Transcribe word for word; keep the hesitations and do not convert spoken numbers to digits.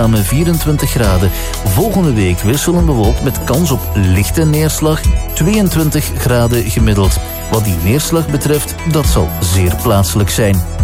samen vierentwintig graden. Volgende week wisselend bewolkt met kans op lichte neerslag, tweeëntwintig graden gemiddeld. Wat die neerslag betreft, dat zal zeer plaatselijk zijn.